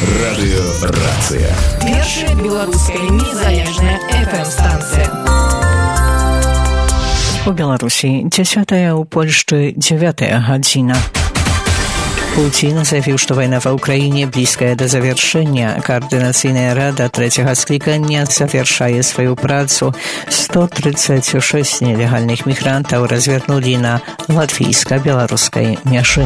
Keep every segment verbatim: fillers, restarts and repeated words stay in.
Радыёрацыя. Першая беларуская незалежная эф эм-станцыя. У Беларусі дзесятая, у Польшчы дзевятая гадзіна. Путин заявил, что война в Украине близкая до завершения. Координационная рада третьего скликания завершает свою працу. сто тридцать шесть нелегальных мигрантов развернули на латвийско-белорусской мяжы.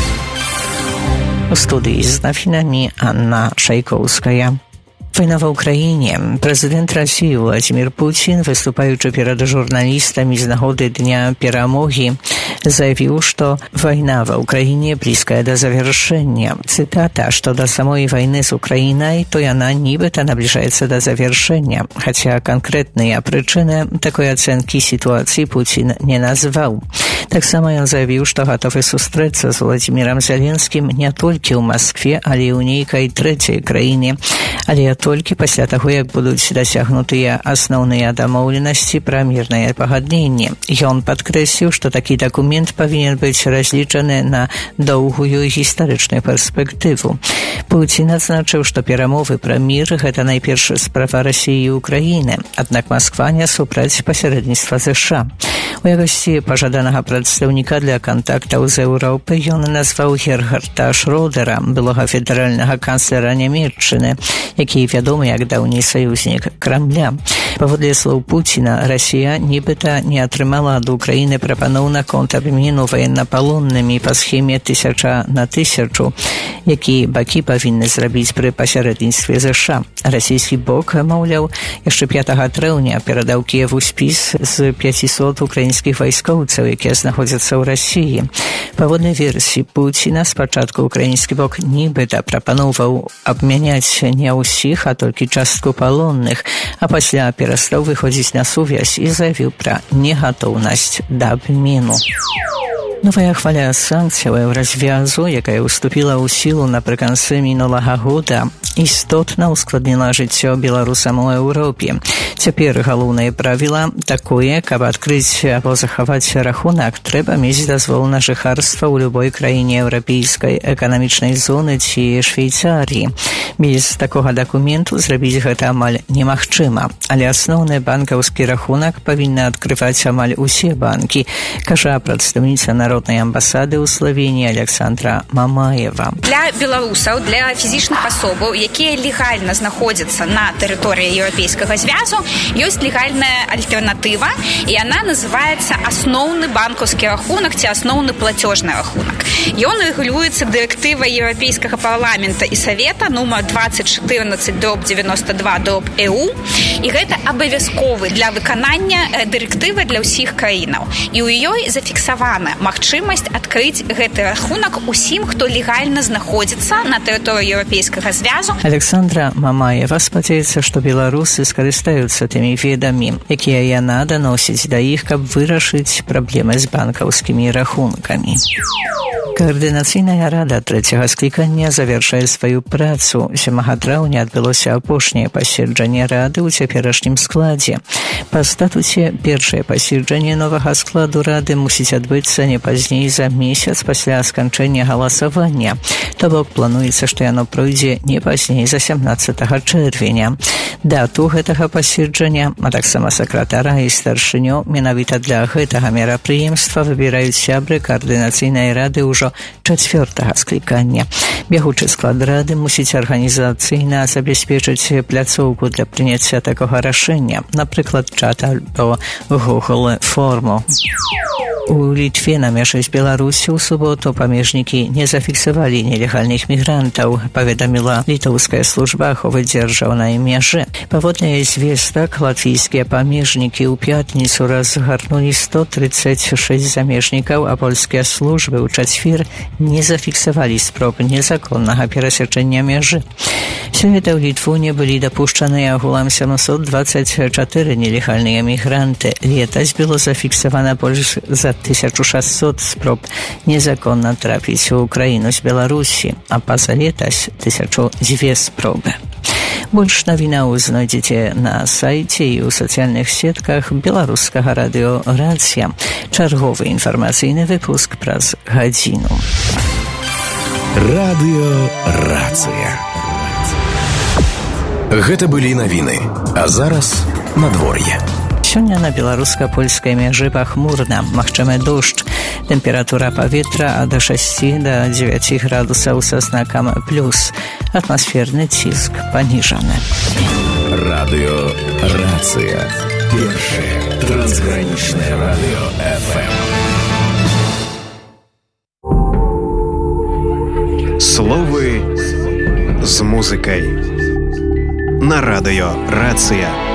У студии с новинами Анна Шайковская. Война в Украине. Президент России Владимир Путин, выступаючи перед журналистами з нагоды Дня перемоги, заявил, что война в Украине близкая до завершения. Цитата, что до самой войны с Украиной, то и она нібито наближается до завершения. Хотя конкретные причины такой оценки ситуации Путин не назвал. Так само он заявил, что готовы сустрэцца с Владимиром Зеленским не только в Москве, але и у нейкай третьей краине. Але толькі пасля таго, як будуць дасягнутыя асноўныя дамоўленасці пра мірнае пагадненне. Ён падкрэсліў, што такі дакумент павінен быць разлічаны на доўгую гістарычную перспектыву. Путін адзначыў, што перамовы пра мір – гэта найперш справа Расіі і Украіны, аднак Масква не супраць пасярэдніцтва ЗША. У якасці пажаданага прадстаўніка для кантактаў з Еўропай ён назваў Герхарда Шрёдера, былога федэральнага канцлера Нямецчыны, які вядомы як даўні саюзнік Крамля. Паводле слоў Пуціна, Расія нібыта не атрымала ад Украіны прапаноў наконт абмену ваеннапалоннымі па схеме тысяча на тысячу, які бакі павінны зрабіць пры пасярэдніцтве ЗША. Расійскі бок, маўляў, яшчэ пятага траўня перадаў Кіеву спіс з пяцісот украінскіх вайскоўцаў, якія знаходзяцца ў Расіі. Паводле версіі Пуціна, спачатку украінскі бок нібыта прапаноўваў абмяняць не ўсіх, а толькі частку палонных, а пасля перастаў выходзіць на сувязь і заявіў пра негатоўнасць да абмену. Новая хваля санкцыяў развязу, якая ўступіла ў сілу напрыканцы мінулага года, істотна ускладніла жыццё беларусам у Еўропе. Цяпер галоўнае правіла такое, каб адкрыць або захаваць рахунак, трэба мець дазвол на жыхарства ў любой краіне еўрапейскай эканамічнай зоны ці Швейцарыі. Без такога дакументу зрабіць гэта амаль немагчыма, але асноўны банкаўскі рахунак павінны адкрываць амаль усе банкі, кажа прадстаўніца народнай амбасады ў Славении Александра Мамаева. Для беларусаў, для фізічных асобаў, якія легальна знаходзяцца на тэрыторыі Еўрапейскага звязу, ёсць легальная альтэрнатыва, і яна называецца асноўны банкаўскі рахунак ці асноўны плацёжны рахунак. Ён рэгулюецца дырэктывай Еўрапейскага парламента і савета нумар двадцать четырнадцать дробь девяносто два дробь э у, і гэта абавязковы для выканання дырэктывы для ўсіх краінаў. І ў ёй зафіксавана магчымасць адкрыць гэты рахунак усім, хто легальна знаходзіцца на тэрыторыі Еўрапейскага звязу. Александра Мамаева спадзяецца, што беларусы скарыстаюцца тымі ведамі, якія яна даносіць да іх, каб вырашыць праблемы з банкаўскімі рахункамі. Координаційная рада третьего скликання завершае сваю працу. сёмага траўня адбылося апошняе паседжанне рады ў цяперашнім складзе. Па статусе першае паседжанне новага складу рады мусіць адбыцца не пазней за месяц пасля сканчэння галасавання. То бок плануецца, што яно пройдзе не пазней за сямнаццатага чэрвеня. Дату гэтага паседжання, а таксама сакратара і старшыню менавіта для гэтага мерапрыемства выбіраюць сябры координаційнай рады ўжо чацвёртага склікання. Бягучы склад рады мусіць арганізацыйна забяспечыць пляцоўку для прыняцця такога рашэння, напрыклад, чат альбо Google форму. У Літве на мяжы з Беларусю ў суботу памежнікі не зафіксавалі нелегальных мігрантаў, паведаміла літоўская служба аховы дзяржаўнай мяжы. Паводле звестак, латвійскія памежнікі ў пятніцу разгарнулі сто тридцать шесть замежнікаў, а польскія службы ў чацвер не зафіксавалі спроб незаконнага перасячэння мяжы. Сёлета ў Літву не былі дапушчаныя агулам сямсот двадцать чатыры нелегальныя мігранты. Летась было зафіксавана больш за тысячу шестьсот спроб незаконна трапіць у Украіну з Беларусі, а пазалетась тысячу дзве спробы. Больш навінаў знойдзеце на сайце і ў сацыяльных сетках беларускага радыё «Рацыя». Чарговы інфармацыйны выпуск праз гадзіну. Радыё «Рацыя». Гэта былі навіны, а зараз надвор'е. Сёння на беларуска-польскай мяжы пахмурна, магчымы дождж. Тэмпература паветра ад шасці да дзевяці градусаў са знакам плюс. Атмасферны ціск паніжаны. Радыё «Рацыя». Першае трансгранічнае радыё эф эм. Словы з музыкай. На радыё «Рацыя».